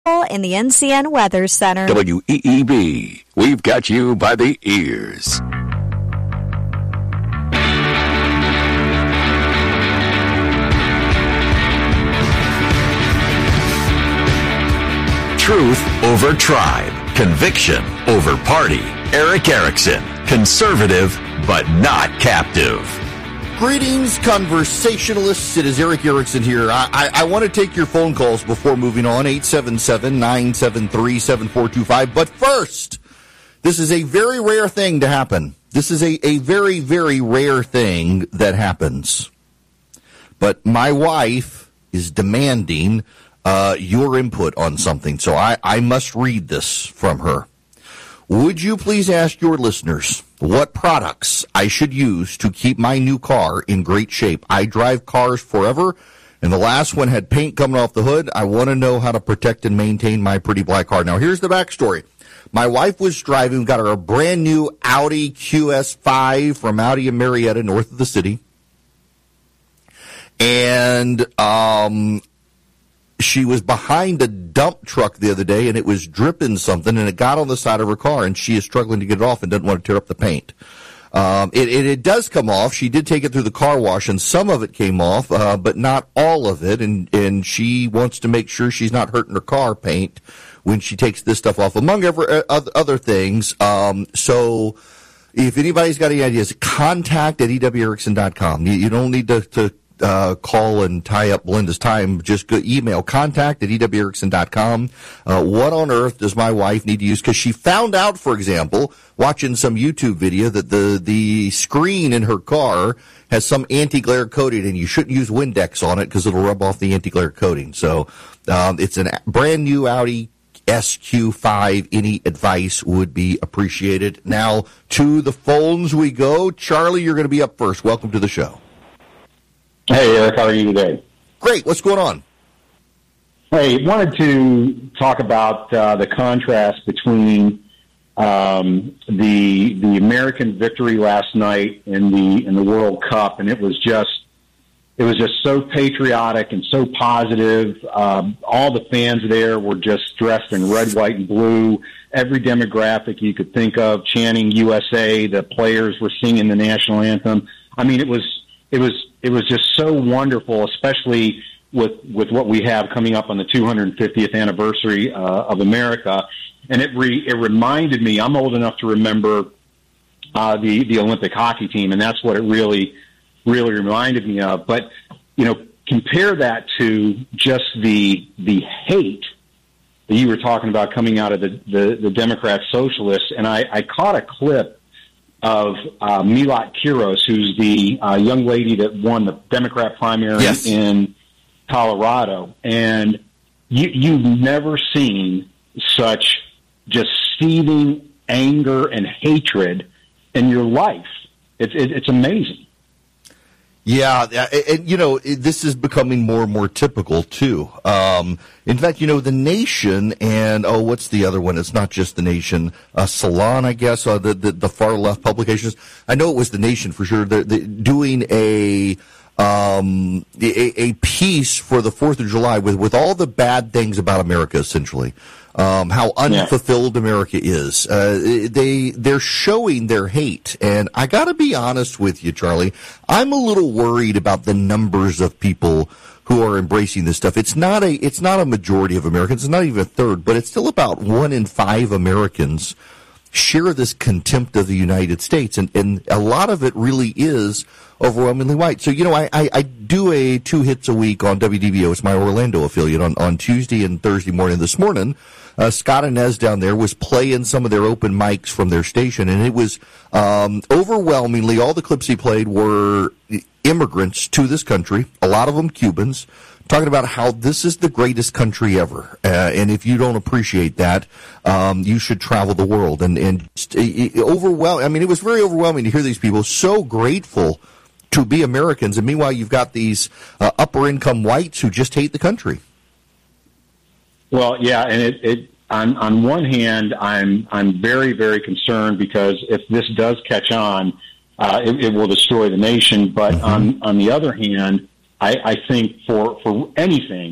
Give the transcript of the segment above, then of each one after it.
in the NCN Weather Center. WEEB, we've got you by the ears. Truth over tribe, conviction over party. Erick Erickson, conservative but not captive. Greetings, conversationalists. It is Erick Erickson here. I want to take your phone calls before moving on, 877-973-7425. But first, this is a very rare thing to happen. This is a very, very rare thing that happens. But my wife is demanding your input on something, so I must read this from her. Would you please ask your listeners what products I should use to keep my new car in great shape? I drive cars forever, and the last one had paint coming off the hood. I want to know how to protect and maintain my pretty black car. Now, here's the backstory. My wife was driving, got her a brand new Audi QS5 from Audi in Marietta, north of the city. And she was behind a dump truck the other day, and it was dripping something, and it got on the side of her car, and she is struggling to get it off and doesn't want to tear up the paint. It does come off. She did take it through the car wash, and some of it came off, but not all of it, and she wants to make sure she's not hurting her car paint when she takes this stuff off, among other things. So if anybody's got any ideas, contact at ewerickson.com. You don't need to call and tie up Belinda's time. Just go email contact at ewerickson.com. What on earth does my wife need to use? Because she found out, for example, watching some YouTube video, that the screen in her car has some anti-glare coating, and you shouldn't use Windex on it because it'll rub off the anti-glare coating. So it's a brand new Audi SQ5. Any advice would be appreciated. Now, to the phones we go. Charlie, you're going to be up first. Welcome to the show. Hey, Eric, how are you today? Great. What's going on? Hey, wanted to talk about the contrast between the American victory last night in the World Cup, and it was just so patriotic and so positive. All the fans there were just dressed in red, white, and blue. Every demographic you could think of, chanting USA. The players were singing the national anthem. I mean, it was just so wonderful, especially with what we have coming up on the 250th anniversary of America. And it reminded me, I'm old enough to remember the Olympic hockey team, and that's what it really reminded me of. But, compare that to just the hate that you were talking about coming out of the Democrat socialists. And I caught a clip of Milot Quiros, who's the young lady that won the Democrat primary in Colorado. And you've never seen such just seething anger and hatred in your life. It's amazing. Yeah, and this is becoming more and more typical too. In fact, The Nation and what's the other one? It's not just The Nation. Salon, I guess. The far left publications. I know it was The Nation for sure. They're doing a piece for the 4th of July with all the bad things about America, essentially. How unfulfilled America is. They're showing their hate. And I gotta be honest with you, Charlie, I'm a little worried about the numbers of people who are embracing this stuff. It's not a majority of Americans. It's not even a third, but it's still about 1 in 5 Americans share this contempt of the United States. And a lot of it really is overwhelmingly white. So, I do a 2 hits a week on WDBO. It's my Orlando affiliate on Tuesday and Thursday morning. This morning, Scott Inez down there was playing some of their open mics from their station, and it was overwhelmingly, all the clips he played were immigrants to this country, a lot of them Cubans, talking about how this is the greatest country ever. And if you don't appreciate that, you should travel the world. And it was very overwhelming to hear these people so grateful to be Americans, and meanwhile you've got these upper-income whites who just hate the country. Well, yeah, and on one hand, I'm very, very concerned because if this does catch on, it will destroy the nation. But on the other hand, I think for anything,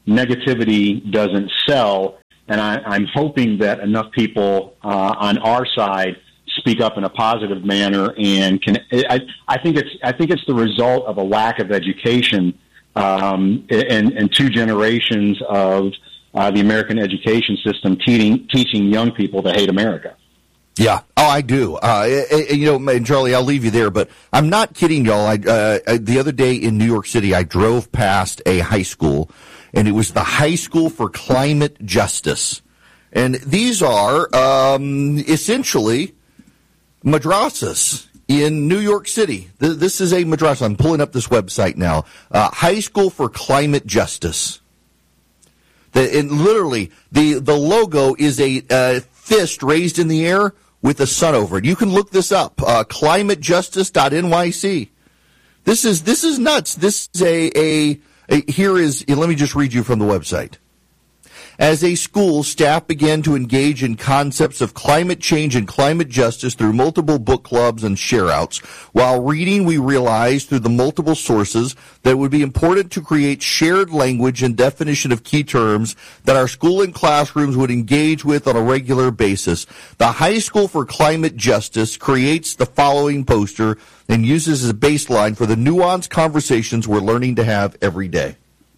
negativity doesn't sell. And I'm hoping that enough people on our side speak up in a positive manner. And I think it's the result of a lack of education and 2 generations of the American education system teaching young people to hate America. Yeah. Oh, I do. And Charlie, I'll leave you there, but I'm not kidding y'all. The other day in New York City, I drove past a high school, and it was the High School for Climate Justice. And these are essentially madrasas in New York City. This is a madrasa. I'm pulling up this website now. High School for Climate Justice. And literally, the logo is a fist raised in the air with the sun over it. You can look this up. climatejustice.nyc. This is nuts. This is let me just read you from the website. As a school, staff began to engage in concepts of climate change and climate justice through multiple book clubs and share-outs. While reading, we realized through the multiple sources that it would be important to create shared language and definition of key terms that our school and classrooms would engage with on a regular basis. The High School for Climate Justice creates the following poster and uses as a baseline for the nuanced conversations we're learning to have every day.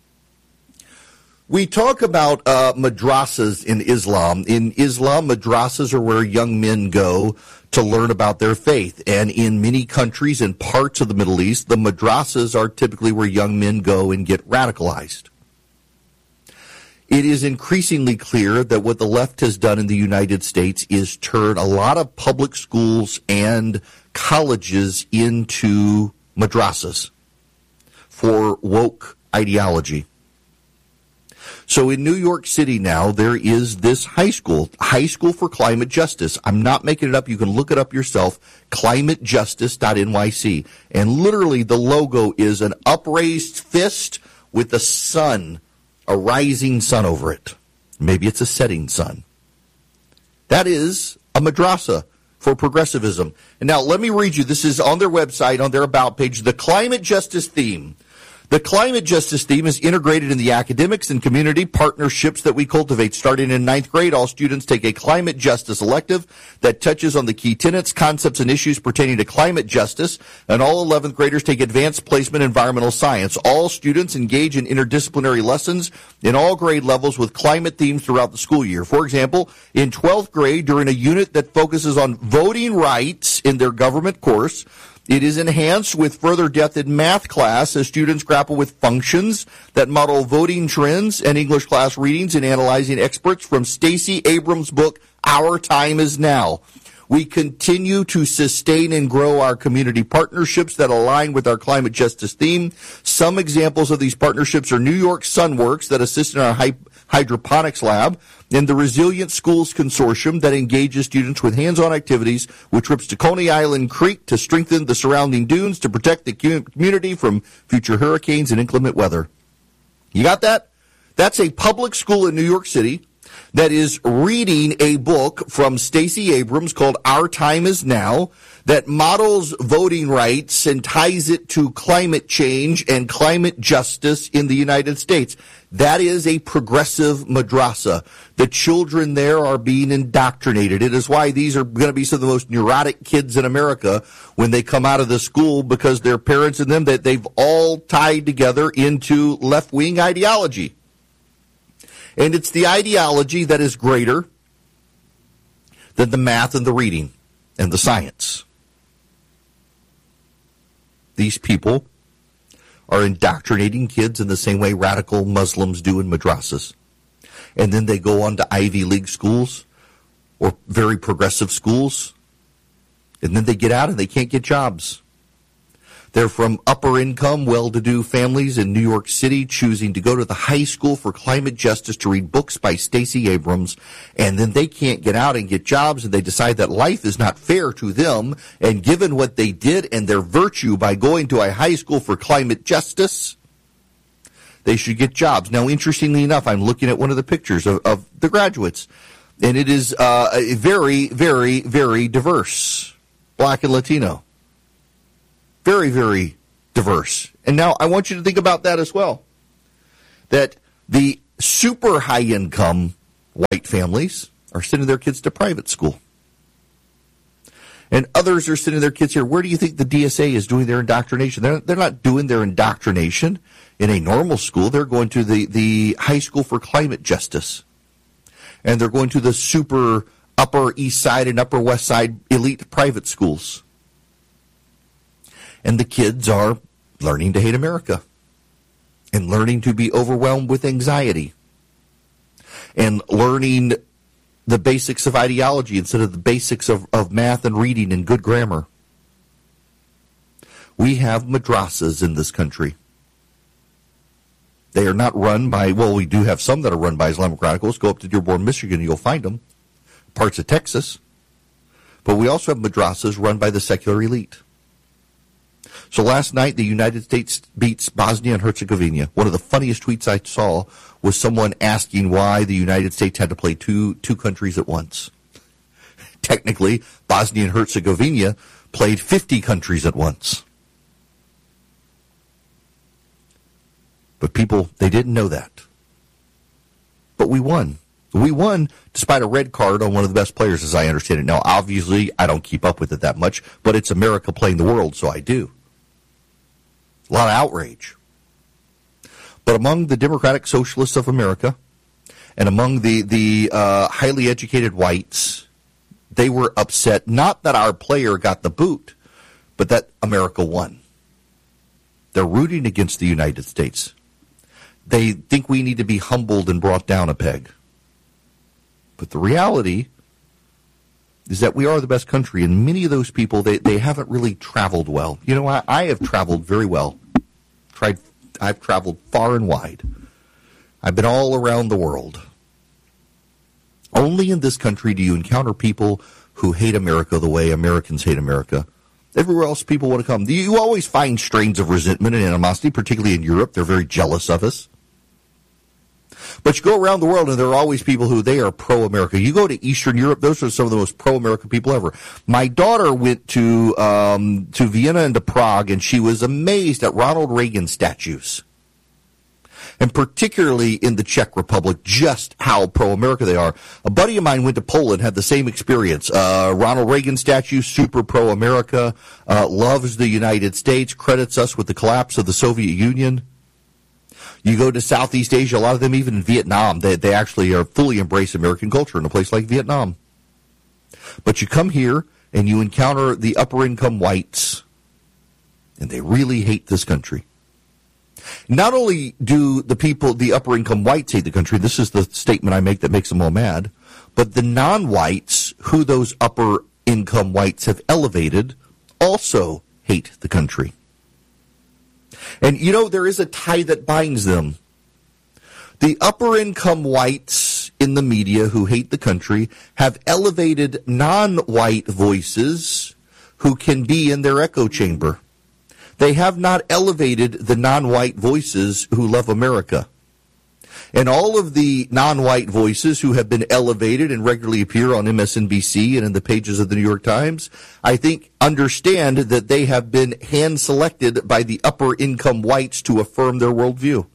We talk about madrasas in Islam. In Islam, madrasas are where young men go to learn about their faith. And in many countries and parts of the Middle East, the madrasas are typically where young men go and get radicalized. It is increasingly clear that what the left has done in the United States is turn a lot of public schools and colleges into madrasas for woke ideology. So in New York City now, there is this High School for Climate Justice. I'm not making it up. You can look it up yourself, climatejustice.nyc. And literally the logo is an upraised fist with the sun, a rising sun over it. Maybe it's a setting sun. That is a madrasa for progressivism. And now let me read you. This is on their website, on their about page, the climate justice theme. The climate justice theme is integrated in the academics and community partnerships that we cultivate. Starting in 9th grade, all students take a climate justice elective that touches on the key tenets, concepts, and issues pertaining to climate justice, and all 11th graders take advanced placement environmental science. All students engage in interdisciplinary lessons in all grade levels with climate themes throughout the school year. For example, in 12th grade, during a unit that focuses on voting rights in their government course, it is enhanced with further depth in math class as students grapple with functions that model voting trends and English class readings and analyzing experts from Stacey Abrams' book, Our Time Is Now. We continue to sustain and grow our community partnerships that align with our climate justice theme. Some examples of these partnerships are New York Sunworks that assist in our hydroponics lab, and the Resilient Schools Consortium that engages students with hands-on activities with trips to Coney Island Creek to strengthen the surrounding dunes to protect the community from future hurricanes and inclement weather. You got that? That's a public school in New York City that is reading a book from Stacey Abrams called Our Time Is Now that models voting rights and ties it to climate change and climate justice in the United States. That is a progressive madrasa. The children there are being indoctrinated. It is why these are going to be some of the most neurotic kids in America when they come out of the school, because their parents and them, that they've all tied together into left-wing ideology. And it's the ideology that is greater than the math and the reading and the science. These people are indoctrinating kids in the same way radical Muslims do in madrasas. And then they go on to Ivy League schools or very progressive schools. And then they get out and they can't get jobs. They're from upper-income, well-to-do families in New York City choosing to go to the High School for Climate Justice to read books by Stacey Abrams, and then they can't get out and get jobs, and they decide that life is not fair to them, and given what they did and their virtue by going to a High School for Climate Justice, they should get jobs. Now, interestingly enough, I'm looking at one of the pictures of the graduates, and it is very, very, very diverse, Black and Latino. Very, very diverse. And now I want you to think about that as well. That the super high-income white families are sending their kids to private school. And others are sending their kids here. Where do you think the DSA is doing their indoctrination? They're not doing their indoctrination in a normal school. They're going to the High School for Climate Justice. And they're going to the super Upper East Side and Upper West Side elite private schools. And the kids are learning to hate America and learning to be overwhelmed with anxiety and learning the basics of ideology instead of the basics of math and reading and good grammar. We have madrasas in this country. They are not run by, well, we do have some that are run by Islamic radicals. Go up to Dearborn, Michigan, and you'll find them. Parts of Texas. But we also have madrasas run by the secular elite. So last night, the United States beats Bosnia and Herzegovina. One of the funniest tweets I saw was someone asking why the United States had to play two countries at once. Technically, Bosnia and Herzegovina played 50 countries at once. But people, they didn't know that. But we won. We won despite a red card on one of the best players, as I understand it. Now, obviously, I don't keep up with it that much, but it's America playing the world, so I do. A lot of outrage. But among the Democratic Socialists of America and among the highly educated whites, they were upset not that our player got the boot, but that America won. They're rooting against the United States. They think we need to be humbled and brought down a peg. But the reality is that we are the best country, and many of those people, they haven't really traveled well. You know, I have traveled very well. I've traveled far and wide. I've been all around the world. Only in this country do you encounter people who hate America the way Americans hate America. Everywhere else people want to come. You always find strains of resentment and animosity, particularly in Europe. They're very jealous of us. But you go around the world, and there are always people who, they are pro-America. You go to Eastern Europe, those are some of the most pro-America people ever. My daughter went to Vienna and to Prague, and she was amazed at Ronald Reagan statues. And particularly in the Czech Republic, just how pro-America they are. A buddy of mine went to Poland, had the same experience. Ronald Reagan statue, super pro-America, loves the United States, credits us with the collapse of the Soviet Union. You go to Southeast Asia, a lot of them even in Vietnam, they actually are fully embrace American culture in a place like Vietnam. But you come here and you encounter the upper-income whites, and they really hate this country. Not only do the upper-income whites hate the country, this is the statement I make that makes them all mad, but the non-whites, who those upper-income whites have elevated, also hate the country. And, you know, there is a tie that binds them. The upper-income whites in the media who hate the country have elevated non-white voices who can be in their echo chamber. They have not elevated the non-white voices who love America. And all of the non-white voices who have been elevated and regularly appear on MSNBC and in the pages of the New York Times, I think understand that they have been hand-selected by the upper-income whites to affirm their worldview.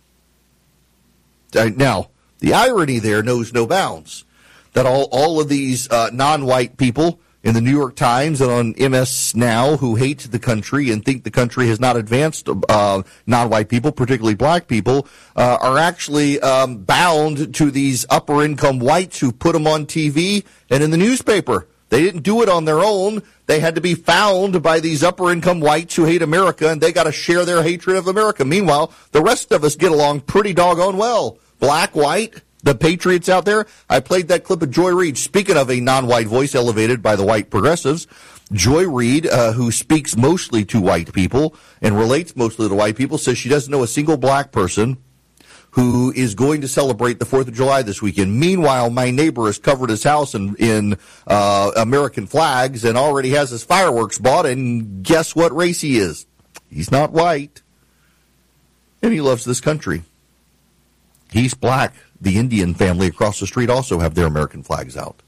Now, the irony there knows no bounds, that all of these non-white people in the New York Times and on MS Now who hate the country and think the country has not advanced non-white people, particularly black people, are actually bound to these upper-income whites who put them on TV and in the newspaper. They didn't do it on their own. They had to be found by these upper-income whites who hate America, and they got to share their hatred of America. Meanwhile, the rest of us get along pretty doggone well. Black, white, the patriots out there. I played that clip of Joy Reid. Speaking of a non-white voice elevated by the white progressives, Joy Reid, who speaks mostly to white people and relates mostly to white people, says she doesn't know a single black person who is going to celebrate the 4th of July this weekend. Meanwhile, my neighbor has covered his house in American flags and already has his fireworks bought, and guess what race he is? He's not white. And he loves this country. He's black. The Indian family across the street also have their American flags out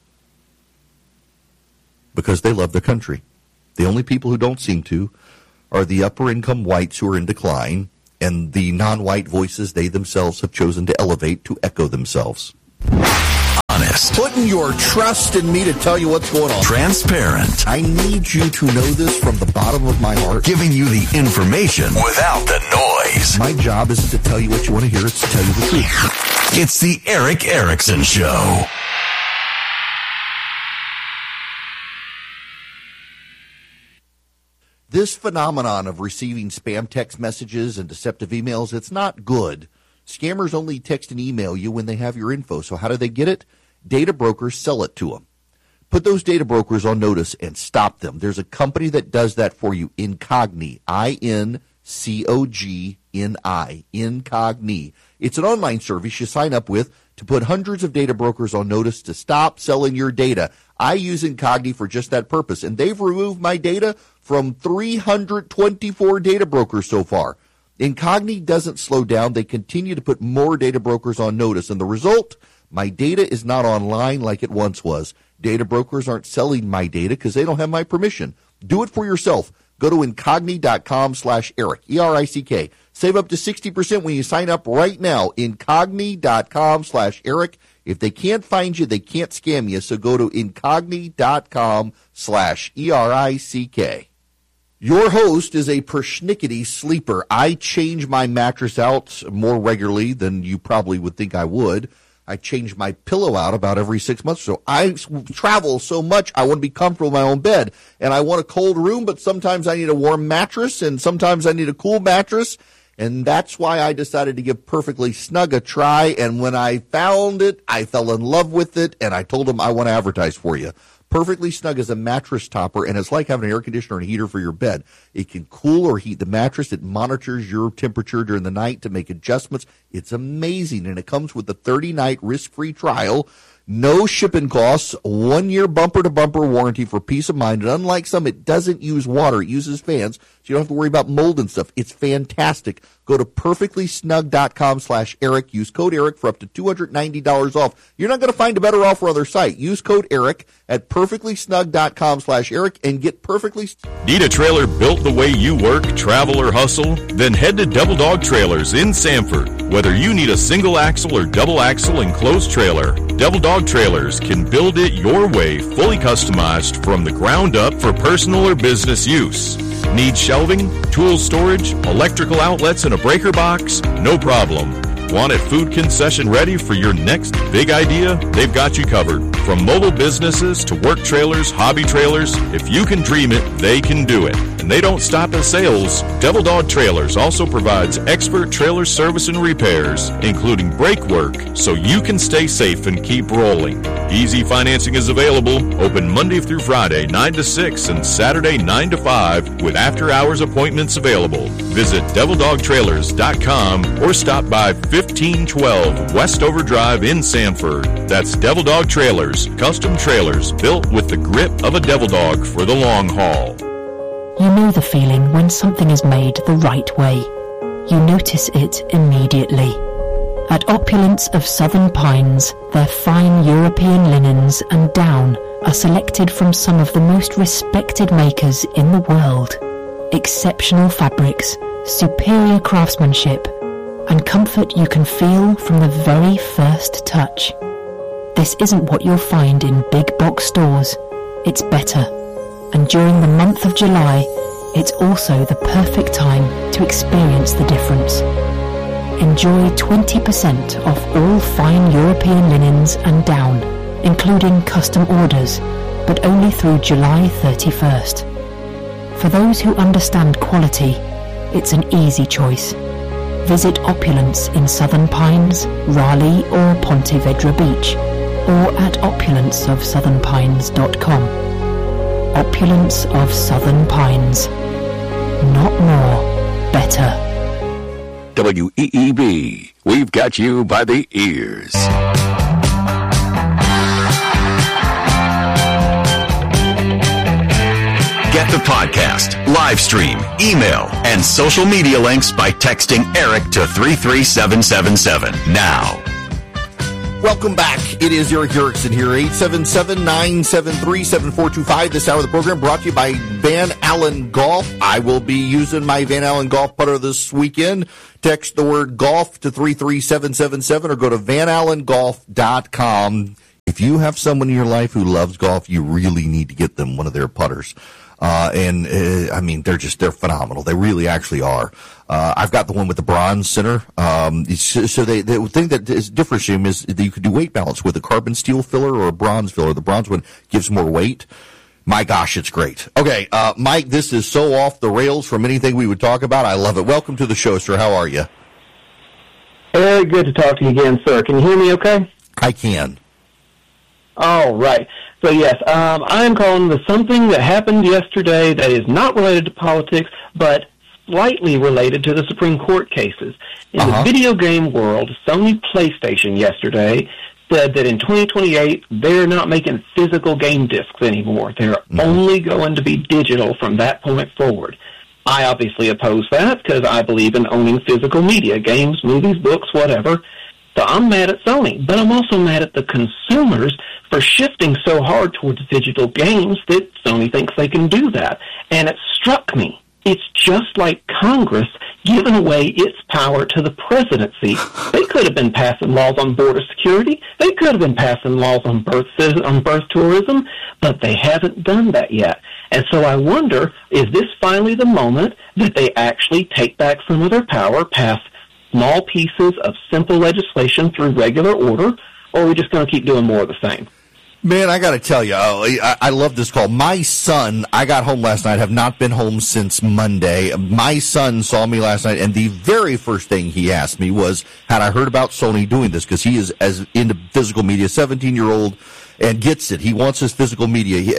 because they love their country. The only people who don't seem to are the upper-income whites who are in decline And the non-white voices they themselves have chosen to elevate to echo themselves. Honest. Putting your trust in me to tell you what's going on. Transparent. I need you to know this from the bottom of my heart. Giving you the information without the noise. My job isn't to tell you what you want to hear, it's to tell you the truth. It's the Erick Erickson Show. This phenomenon of receiving spam text messages and deceptive emails, it's not good. Scammers only text and email you when they have your info. So how do they get it? Data brokers sell it to them. Put those data brokers on notice and stop them. There's a company that does that for you, Incogni, I-N-C-O-G-N-I, Incogni. It's an online service you sign up with to put hundreds of data brokers on notice to stop selling your data. I use Incogni for just that purpose, and they've removed my data from 324 data brokers so far. Incogni doesn't slow down. They continue to put more data brokers on notice, and the result, my data is not online like it once was. Data brokers aren't selling my data because they don't have my permission. Do it for yourself. Go to Incogni.com/Erick, E-R-I-C-K. Save up to 60% when you sign up right now, Incogni.com/Erick. If they can't find you, they can't scam you, so go to Incogni.com/Erick. Your host is a persnickety sleeper. I change my mattress out more regularly than you probably would think I would. I change my pillow out about every 6 months or so. I travel so much, I want to be comfortable in my own bed. And I want a cold room, but sometimes I need a warm mattress, and sometimes I need a cool mattress. And that's why I decided to give Perfectly Snug a try. And when I found it, I fell in love with it, and I told them I want to advertise for you. Perfectly Snug is a mattress topper, and it's like having an air conditioner and a heater for your bed. It can cool or heat the mattress. It monitors your temperature during the night to make adjustments. It's amazing, and it comes with a 30-night risk-free trial, no shipping costs, 1-year bumper-to-bumper warranty for peace of mind. And unlike some, it doesn't use water. It uses fans, so you don't have to worry about mold and stuff. It's fantastic. Go to perfectlysnug.com/Erick. Use code Erick for up to $290 off. You're not going to find a better offer on their site. Use code Erick at perfectlysnug.com/Erick and get perfectly. Need a trailer built the way you work, travel, or hustle? Then head to Devil Dog Trailers in Sanford. Whether you need a single axle or double axle enclosed trailer, Devil Dog Trailers can build it your way, fully customized from the ground up for personal or business use. Need shelving, tool storage, electrical outlets, and a breaker box? No problem. Want it food concession ready for your next big idea? They've got you covered. From mobile businesses to work trailers, hobby trailers, if you can dream it, they can do it. And they don't stop at sales. Devil Dog Trailers also provides expert trailer service and repairs, including brake work, so you can stay safe and keep rolling. Easy financing is available, open Monday through Friday, 9 to 6, and Saturday, 9 to 5, with after-hours appointments available. Visit DevilDogTrailers.com or stop by 1512 Westover Drive in Sanford. That's Devil Dog Trailers, custom trailers built with the grip of a devil dog for the long haul. You know the feeling when something is made the right way. You notice it immediately. At Opulence of Southern Pines, their fine European linens and down are selected from some of the most respected makers in the world. Exceptional fabrics, superior craftsmanship, and comfort you can feel from the very first touch. This isn't what you'll find in big box stores. It's better. And during the month of July, it's also the perfect time to experience the difference. Enjoy 20% off all fine European linens and down, including custom orders, but only through July 31st. For those who understand quality, it's an easy choice. Visit Opulence in Southern Pines, Raleigh or Ponte Vedra Beach, or at opulenceofsouthernpines.com. Opulence of Southern Pines. Not more, better. WEEB, we've got you by the ears. Get the podcast, live stream, email, and social media links by texting Erick to 33777 now. Welcome back. It is Eric Erickson here, 877-973-7425. This hour of the program brought to you by Van Allen Golf. I will be using my Van Allen Golf putter this weekend. Text the word golf to 33777 or go to vanallengolf.com. If you have someone in your life who loves golf, you really need to get them one of their putters. I mean, they're phenomenal. They really actually are. I've got the one with the bronze center. So the thing that is differentiating is that you could do weight balance with a carbon steel filler or a bronze filler. The bronze one gives more weight. My gosh, it's great. Okay, Mike, this is so off the rails from anything we would talk about. I love it. Welcome to the show, sir. How are you? Good to talk to you again, sir. Can you hear me okay? I can. All right. So, yes, I am calling with something that happened yesterday that is not related to politics, but slightly related to the Supreme Court cases. In the video game world, Sony PlayStation yesterday said that in 2028, they're not making physical game discs anymore. They're only going to be digital from that point forward. I obviously oppose that because I believe in owning physical media, games, movies, books, whatever. So I'm mad at Sony, but I'm also mad at the consumers for shifting so hard towards digital games that Sony thinks they can do that. And it struck me. It's just like Congress giving away its power to the presidency. They could have been passing laws on border security. They could have been passing laws on birth tourism, but they haven't done that yet. And so I wonder, is this finally the moment that they actually take back some of their power, pass small pieces of simple legislation through regular order, or are we just going to keep doing more of the same? Man, I got to tell you, I love this call. My son, I got home last night, have not been home since Monday. My son saw me last night, and the very first thing he asked me was, had I heard about Sony doing this? Because he is as into physical media, 17-year-old, and gets it. He wants his physical media.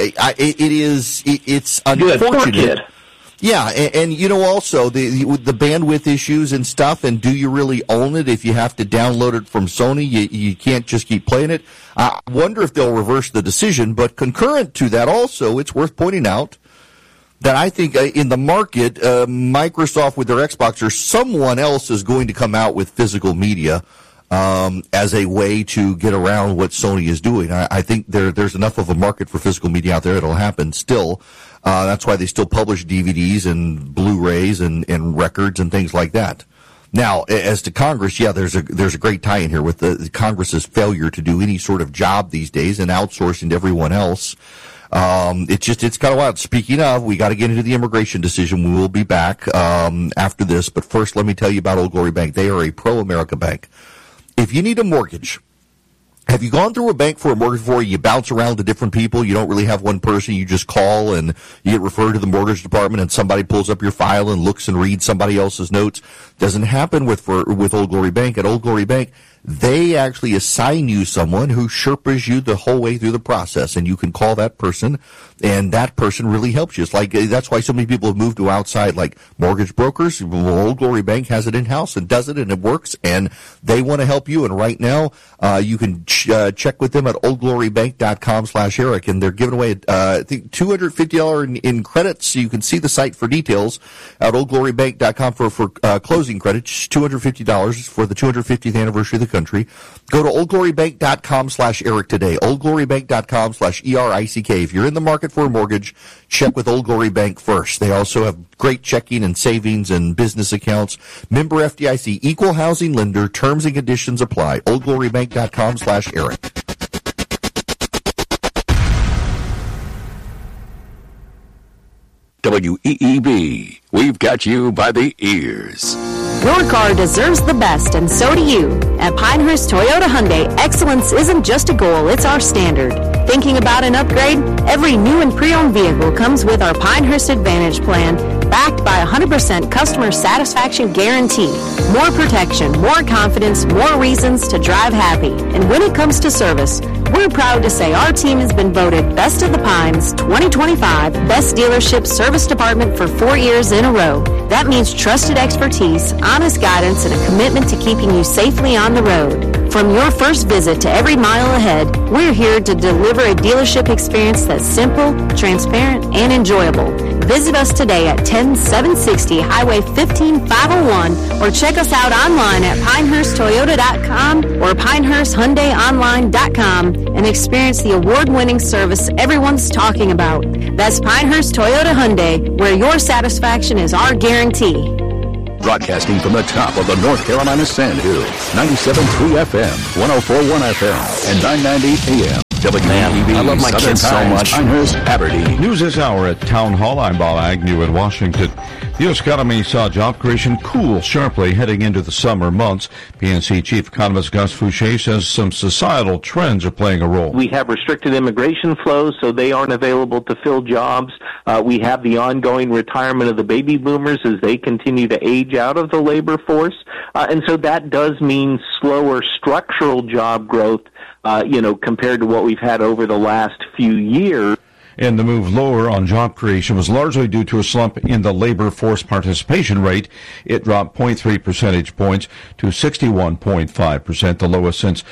It's unfortunate. Yeah, and you know, also the bandwidth issues and stuff, and do you really own it if you have to download it from Sony? You can't just keep playing it. I wonder if they'll reverse the decision, but concurrent to that also, it's worth pointing out that I think in the market, Microsoft with their Xbox or someone else is going to come out with physical media as a way to get around what Sony is doing. I think there's enough of a market for physical media out there. It'll happen still. That's why they still publish DVDs and Blu-rays and records and things like that. Now, as to Congress, yeah, there's a great tie-in here with the Congress's failure to do any sort of job these days and outsourcing to everyone else. It's kind of wild. Speaking of, we got to get into the immigration decision. We will be back after this. But first, let me tell you about Old Glory Bank. They are a pro-America bank. If you need a mortgage, have you gone through a bank for a mortgage before? You bounce around to different people. You don't really have one person. You just call and you get referred to the mortgage department and somebody pulls up your file and looks and reads somebody else's notes. Doesn't happen with Old Glory Bank. At Old Glory Bank, they actually assign you someone who Sherpas you the whole way through the process, and you can call that person, and that person really helps you. It's like, that's why so many people have moved to outside, like mortgage brokers. Well, Old Glory Bank has it in-house and does it, and it works, and they want to help you. And right now, you can check with them at oldglorybank.com/Eric, and they're giving away, I think, $250 in credits, so you can see the site for details at oldglorybank.com for closing credits, $250 for the 250th anniversary of the country. Go to oldglorybank.com/Eric today, oldglorybank.com/ERICK. If you're in the market for a mortgage, check with Old Glory Bank first. They also have great checking and savings and business accounts. Member FDIC, equal housing lender. Terms and conditions apply. oldglorybank.com/Eric. WEEB, we've got you by the ears. Your car deserves the best, and so do you. At Pinehurst Toyota Hyundai, excellence isn't just a goal, it's our standard. Thinking about an upgrade? Every new and pre-owned vehicle comes with our Pinehurst Advantage plan, backed by 100% customer satisfaction guarantee. More protection, more confidence, more reasons to drive happy. And when it comes to service, we're proud to say our team has been voted Best of the Pines 2025 Best Dealership Service Department for 4 years in a row. That means trusted expertise, honest guidance, and a commitment to keeping you safely on the road. From your first visit to every mile ahead, we're here to deliver a dealership experience that's simple, transparent, and enjoyable. Visit us today at 10760 Highway 15501 or check us out online at PinehurstToyota.com or PinehurstHyundaiOnline.com and experience the award-winning service everyone's talking about. That's Pinehurst Toyota Hyundai, where your satisfaction is our guarantee. Broadcasting from the top of the North Carolina Sand Hills, 97.3 FM, 104.1 FM, and 990 AM. WEB, I love my Southern kids so Times, much. Pinehurst, Aberdeen. News this hour at Town Hall. I'm Bob Agnew in Washington. The U.S. economy saw job creation cool sharply heading into the summer months. PNC Chief Economist Gus Fouché says some societal trends are playing a role. We have restricted immigration flows, so they aren't available to fill jobs. We have the ongoing retirement of the baby boomers as they continue to age out of the labor force. And so that does mean slower structural job growth, compared to what we've had over the last few years. And the move lower on job creation was largely due to a slump in the labor force participation rate. It dropped 0.3 percentage points to 61.5%, the lowest since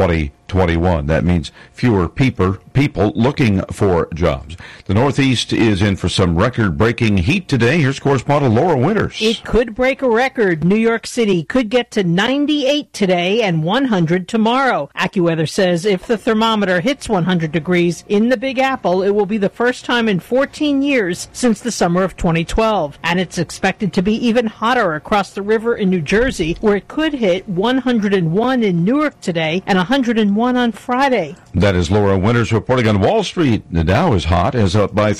2021. That means fewer people looking for jobs. The Northeast is in for some record-breaking heat today. Here's correspondent Laura Winters. It could break a record. New York City could get to 98 today and 100 tomorrow. AccuWeather says if the thermometer hits 100 degrees in the Big Apple, it will be the first time in 14 years since the summer of 2012. And it's expected to be even hotter across the river in New Jersey, where it could hit 101 in Newark today and 101 on Friday. That is Laura Winters reporting on Wall Street. The Dow is hot, is up by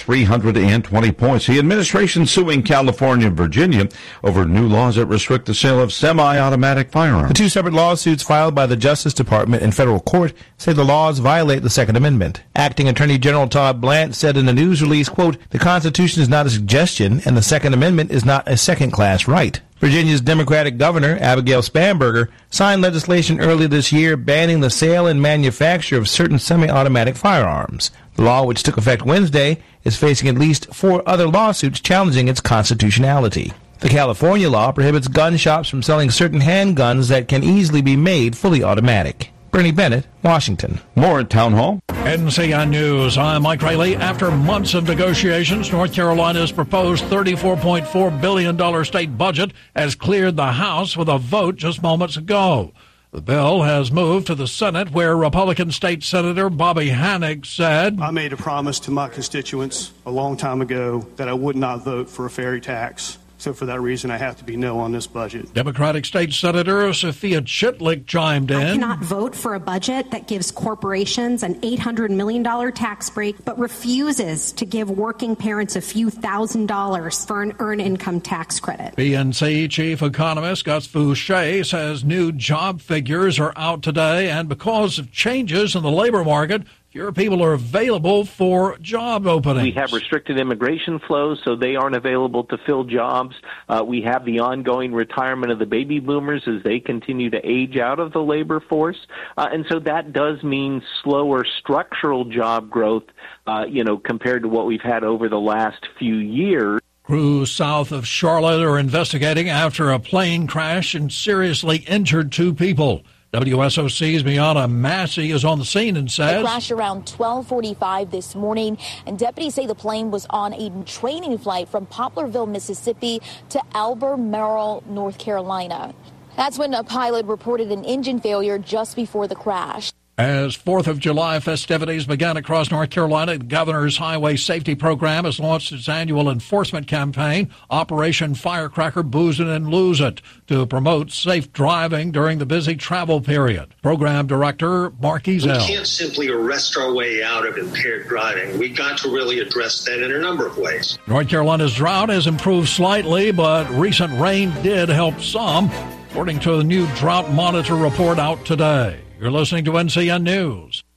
320 points. The administration suing California and Virginia over new laws that restrict the sale of semi-automatic firearms. The two separate lawsuits filed by the Justice Department and federal court say the laws violate the Second Amendment. Acting Attorney General Todd Blanche said in a news release, quote, "The Constitution is not a suggestion and the Second Amendment is not a second-class right." Virginia's Democratic Governor, Abigail Spanberger, signed legislation earlier this year banning the sale and manufacture of certain semi-automatic firearms. The law, which took effect Wednesday, is facing at least 4 other lawsuits challenging its constitutionality. The California law prohibits gun shops from selling certain handguns that can easily be made fully automatic. Bernie Bennett, Washington. More at Town Hall. NCN News. I'm Mike Rayleigh. After months of negotiations, North Carolina's proposed $34.4 billion state budget has cleared the House with a vote just moments ago. The bill has moved to the Senate, where Republican State Senator Bobby Hanig said, "I made a promise to my constituents a long time ago that I would not vote for a ferry tax. So for that reason, I have to be no on this budget." Democratic State Senator Sophia Chitlick chimed in. "I cannot vote for a budget that gives corporations an $800 million tax break, but refuses to give working parents a few $1,000s for an earned income tax credit." PNC Chief Economist Gus Fouché says new job figures are out today, and because of changes in the labor market, fewer people are available for job openings. We have restricted immigration flows, so they aren't available to fill jobs. We have the ongoing retirement of the baby boomers as they continue to age out of the labor force. And so that does mean slower structural job growth, compared to what we've had over the last few years. Crews south of Charlotte are investigating after a plane crash and seriously injured 2 people. WSOC's Miana Massey is on the scene and says, "It crashed around 12:45 this morning, and deputies say the plane was on a training flight from Poplarville, Mississippi to Albemarle, North Carolina. That's when a pilot reported an engine failure just before the crash." As 4th of July festivities began across North Carolina, the Governor's Highway Safety Program has launched its annual enforcement campaign, Operation Firecracker Booze It and Lose It, to promote safe driving during the busy travel period. Program Director Mark Ezel. We can't simply arrest our way out of impaired driving. We've got to really address that in a number of ways. North Carolina's drought has improved slightly, but recent rain did help some, according to the new Drought Monitor report out today. You're listening to NCN News.